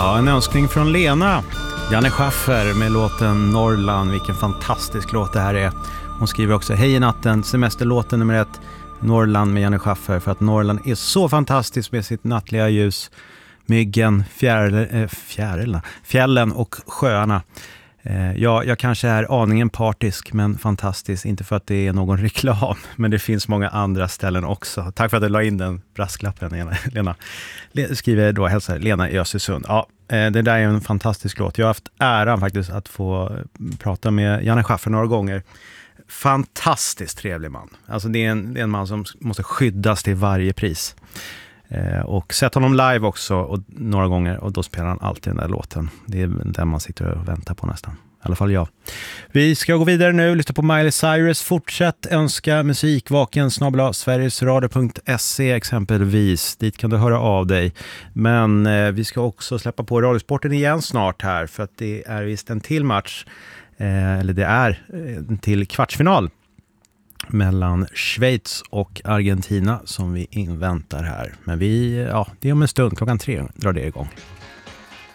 Ja, en önskning från Lena. Janne Schaffer med låten Norrland. Vilken fantastisk låt det här är. Hon skriver också: hej i natten, semesterlåten nummer 1, Norrland med Janne Schaffer. För att Norrland är så fantastiskt med sitt nattliga ljus, myggen, fjällen och sjöarna. Jag kanske är aningen partisk, men fantastiskt. Inte för att det är någon reklam, men det finns många andra ställen också. Tack för att du la in den brasklappen, Lena. Skriver då, hälsar Lena i Östersund. Ja, det där är en fantastisk låt. Jag har haft äran faktiskt att få prata med Janne Schaffer några gånger. Fantastiskt trevlig man. Alltså det är en man som måste skyddas till varje pris. Och sett honom live också och några gånger, och då spelar han alltid den där låten. Det är den man sitter och väntar på nästan. I alla fall jag. Vi ska gå vidare nu, lyssna på Miley Cyrus. Fortsätt önska musik, sverigesradio.se exempelvis. Dit kan du höra av dig. Men vi ska också släppa på Radiosporten igen snart här, för att det är visst en till match. Eller det är en till kvartsfinal mellan Schweiz och Argentina som vi inväntar här. Men det är om en stund, 3:00 drar det igång.